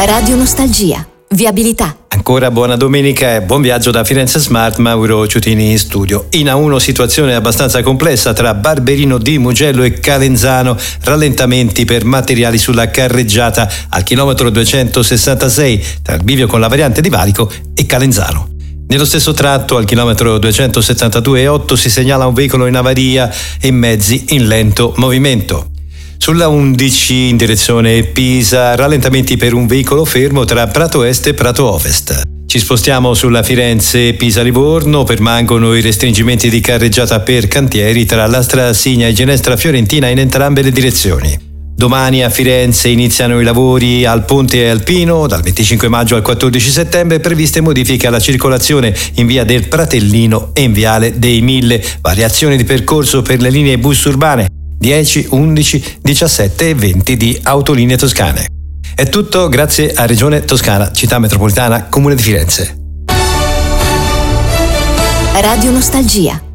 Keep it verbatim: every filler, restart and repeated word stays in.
Radio Nostalgia. Viabilità. Ancora buona domenica e buon viaggio da Firenze Smart, Mauro Ciutini in studio. In A uno situazione abbastanza complessa tra Barberino di Mugello e Calenzano, rallentamenti per materiali sulla carreggiata al chilometro duecentosessantasei tra il bivio con la variante di Valico e Calenzano. Nello stesso tratto, al chilometro duecentosettantadue e otto, si segnala un veicolo in avaria e mezzi in lento movimento. Sulla undici in direzione Pisa, rallentamenti per un veicolo fermo tra Prato Est e Prato Ovest. Ci spostiamo sulla Firenze-Pisa-Livorno, permangono i restringimenti di carreggiata per cantieri tra Lastra Signa e Ginestra Fiorentina in entrambe le direzioni. Domani a Firenze iniziano i lavori al Ponte Alpino, dal venticinque maggio al quattordici settembre, previste modifiche alla circolazione in via del Pratellino e in viale dei Mille, variazioni di percorso per le linee bus urbane dieci, undici, diciassette e venti di Autolinee Toscane. È tutto grazie a Regione Toscana, Città Metropolitana, Comune di Firenze. Radio Nostalgia.